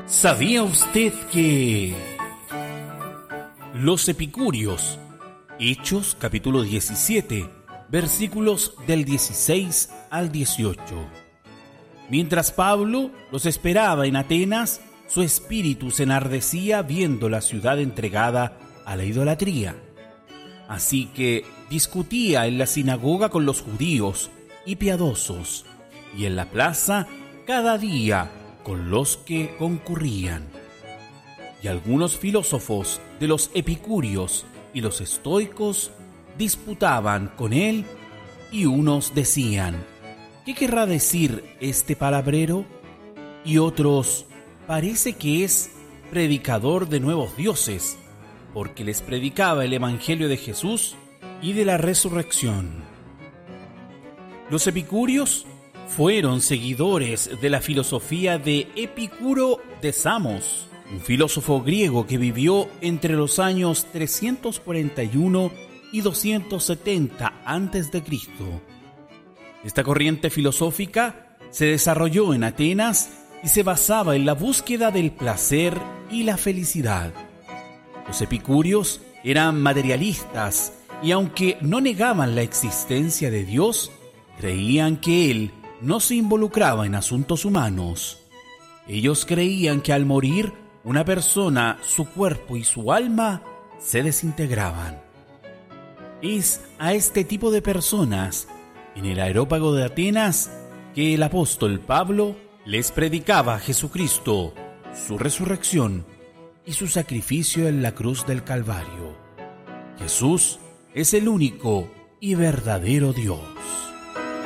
¿Sabía usted que los epicúreos, Hechos capítulo 17, versículos del 16 al 18? Mientras Pablo los esperaba en Atenas, su espíritu se enardecía viendo la ciudad entregada a la idolatría. Así que discutía en la sinagoga con los judíos y piadosos, y en la plaza cada día con los que concurrían. Y algunos filósofos de los epicúreos y los estoicos disputaban con él, y unos decían: ¿qué querrá decir este palabrero? Y otros: parece que es predicador de nuevos dioses, porque les predicaba el evangelio de Jesús y de la resurrección. Los epicúreos fueron seguidores de la filosofía de Epicuro de Samos, un filósofo griego que vivió entre los años 341 y 270 a.C. Esta corriente filosófica se desarrolló en Atenas y se basaba en la búsqueda del placer y la felicidad. Los epicúreos eran materialistas y, aunque no negaban la existencia de Dios, creían que Él no se involucraba en asuntos humanos. Ellos creían que al morir una persona, su cuerpo y su alma se desintegraban. Es a este tipo de personas, en el Areópago de Atenas, que el apóstol Pablo les predicaba a Jesucristo, su resurrección y su sacrificio en la cruz del Calvario. Jesús es el único y verdadero Dios.